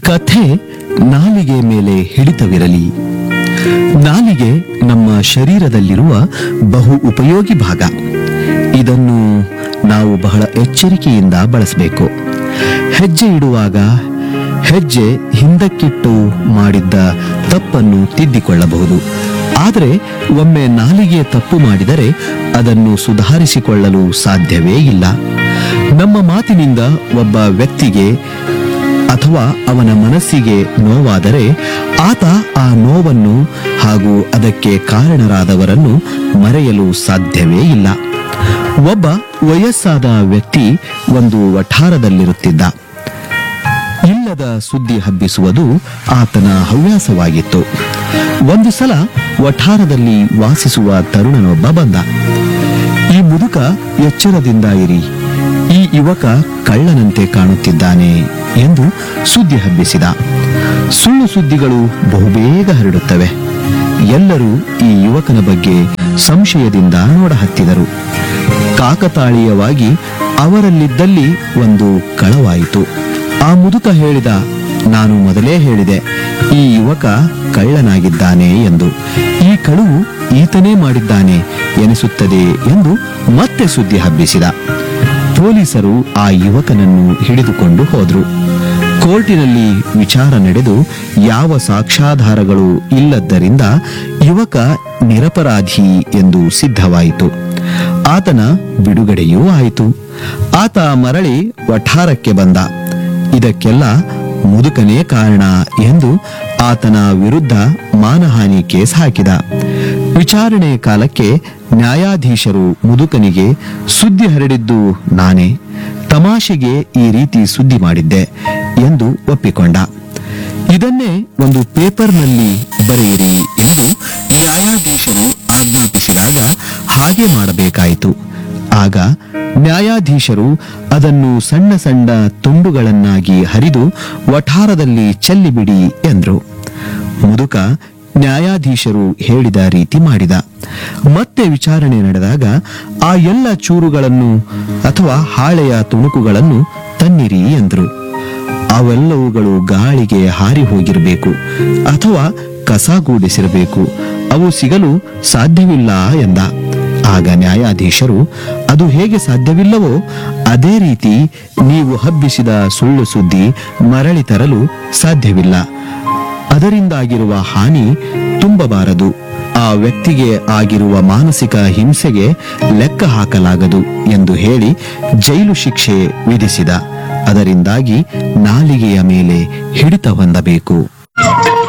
ಕಥೆ ನಾಲಿಗೆ ಮೇಲೆ ಹಿಡಿತವಿರಲಿ. ನಾಲಿಗೆ ನಮ್ಮ ಶರೀರದಲ್ಲಿರುವ ಬಹು ಉಪಯೋಗಿ ಭಾಗ. ಇದನ್ನು ನಾವು ಬಹಳ ಎಚ್ಚರಿಕೆಯಿಂದ ಬಳಸಬೇಕು. ಹೆಜ್ಜೆ ಇಡುವಾಗ ಹೆಜ್ಜೆ ಹಿಂದಕ್ಕಿಟ್ಟು ಮಾಡಿದ್ದ ತಪ್ಪನ್ನು ತಿದ್ದಿಕೊಳ್ಳಬಹುದು. ಆದರೆ ಒಮ್ಮೆ ನಾಲಿಗೆ ತಪ್ಪು ಮಾಡಿದರೆ ಅದನ್ನು ಸುಧಾರಿಸಿಕೊಳ್ಳಲು ಸಾಧ್ಯವೇ ಇಲ್ಲ. ನಮ್ಮ ಮಾತಿನಿಂದ ಒಬ್ಬ ವ್ಯಕ್ತಿಗೆ ಅಥವಾ ಅವನ ಮನಸ್ಸಿಗೆ ನೋವಾದರೆ ಆತ ಆ ನೋವನ್ನು ಹಾಗೂ ಅದಕ್ಕೆ ಕಾರಣರಾದವರನ್ನು ಮರೆಯಲು ಸಾಧ್ಯವೇ ಇಲ್ಲ. ಒಬ್ಬ ವಯಸ್ಸಾದ ವ್ಯಕ್ತಿ ಒಂದು ವಠಾರದಲ್ಲಿರುತ್ತಿದ್ದ. ಇಲ್ಲದ ಸುದ್ದಿ ಹಬ್ಬಿಸುವುದು ಆತನ ಹವ್ಯಾಸವಾಗಿತ್ತು. ಒಂದು ಸಲ ವಠಾರದಲ್ಲಿ ವಾಸಿಸುವ ತರುಣನೊಬ್ಬ ಬಂದ. ಈ ಮುದುಕ ಎಚ್ಚರದಿಂದ ಇರಿ, ಈ ಯುವಕ ಕಳ್ಳನಂತೆ ಕಾಣುತ್ತಿದ್ದಾನೆ ಎಂದು ಸುದ್ದಿ ಹಬ್ಬಿಸಿದ. ಸುಳ್ಳು ಸುದ್ದಿಗಳು ಬಹುಬೇಗ ಹರಡುತ್ತವೆ. ಎಲ್ಲರೂ ಈ ಯುವಕನ ಬಗ್ಗೆ ಸಂಶಯದಿಂದ ನೋಡಹತ್ತಿದರು. ಕಾಕತಾಳೀಯವಾಗಿ ಅವರಲ್ಲಿದ್ದಲ್ಲಿ ಒಂದು ಕಳವಾಯಿತು. ಆ ಮುದುಕ ಹೇಳಿದ, ನಾನು ಮೊದಲೇ ಹೇಳಿದೆ, ಈ ಯುವಕ ಕಳ್ಳನಾಗಿದ್ದಾನೆ ಎಂದು. ಈ ಕಳುವು ಈತನೇ ಮಾಡಿದ್ದಾನೆ ಎನಿಸುತ್ತದೆ ಎಂದು ಮತ್ತೆ ಸುದ್ದಿ ಹಬ್ಬಿಸಿದ. ಪೊಲೀಸರು ಆ ಯುವಕನನ್ನು ಹಿಡಿದುಕೊಂಡು ಹೋದ್ರು. ಕೋರ್ಟಿನಲ್ಲಿ ವಿಚಾರ ನಡೆದು ಯಾವ ಸಾಕ್ಷ್ಯಾಧಾರಗಳು ಇಲ್ಲದ್ದರಿಂದ ಯುವಕ ನಿರಪರಾಧಿ ಎಂದು ಸಿದ್ಧವಾಯಿತು. ಆತನ ಬಿಡುಗಡೆಯೂ ಆಯಿತು. ಆತ ಮರಳಿ ವಠಾರಕ್ಕೆ ಬಂದ. ಇದಕ್ಕೆಲ್ಲ ಮುದುಕನೇ ಕಾರಣ ಎಂದು ಆತನ ವಿರುದ್ಧ ಮಾನಹಾನಿ ಕೇಸ್ ಹಾಕಿದ. ವಿಚಾರಣೆ ಕಾಲಕ್ಕೆ ನ್ಯಾಯಾಧೀಶರು ಮುದುಕನಿಗೆ ಸುದ್ದಿ ಹರಡಿದ್ದು ನಾನೇ, ತಮಾಷೆಗೆ ಈ ರೀತಿ ಸುದ್ದಿ ಮಾಡಿದ್ದೆ ಎಂದು ಒಪ್ಪಿಕೊಂಡ. ಇದನ್ನೇ ಒಂದು ಪೇಪರ್ನಲ್ಲಿ ಬರೆಯಿರಿ ಎಂದು ನ್ಯಾಯಾಧೀಶರು ಆಜ್ಞಾಪಿಸಿದಾಗ ಹಾಗೆ ಮಾಡಬೇಕಾಯಿತು. ಆಗ ನ್ಯಾಯಾಧೀಶರು ಅದನ್ನು ಸಣ್ಣ ಸಣ್ಣ ತುಂಡುಗಳನ್ನಾಗಿ ಹರಿದು ವಠಾರದಲ್ಲಿ ಚೆಲ್ಲಿಬಿಡಿ ಎಂದ್ರು. ಮುದುಕ ನ್ಯಾಯಾಧೀಶರು ಹೇಳಿದ ರೀತಿ ಮಾಡಿದ. ಮತ್ತೆ ವಿಚಾರಣೆ ನಡೆದಾಗ ಆ ಎಲ್ಲ ಚೂರುಗಳನ್ನು ಅಥವಾ ಹಾಳೆಯ ತುಣುಕುಗಳನ್ನು ತನ್ನಿರಿ ಎಂದ್ರು. ಅವೆಲ್ಲವುಗಳು ಗಾಳಿಗೆ ಹಾರಿ ಹೋಗಿರಬೇಕು ಅಥವಾ ಕಸಗೂಡಿಸಿರಬೇಕು. ಅವು ಸಿಗಲು ಸಾಧ್ಯವಿಲ್ಲ ಎಂದ. ಆಗ ನ್ಯಾಯಾಧೀಶರು, ಅದು ಹೇಗೆ ಸಾಧ್ಯವಿಲ್ಲವೋ ಅದೇ ರೀತಿ ನೀವು ಹಬ್ಬಿಸಿದ ಸುಳ್ಳು ಸುದ್ದಿ ಮರಳಿ ತರಲು ಸಾಧ್ಯವಿಲ್ಲ. ಅದರಿಂದಾಗಿರುವ ಹಾನಿ ತುಂಬಬಾರದು. ಆ ವ್ಯಕ್ತಿಗೆ ಆಗಿರುವ ಮಾನಸಿಕ ಹಿಂಸೆಗೆ ಲೆಕ್ಕ ಹಾಕಲಾಗದು ಎಂದು ಹೇಳಿ ಜೈಲು ಶಿಕ್ಷೆ ವಿಧಿಸಿದ. ಅದರಿಂದಾಗಿ ನಾಲಿಗೆಯ ಮೇಲೆ ಹಿಡಿತ ಹೊಂದಬೇಕು.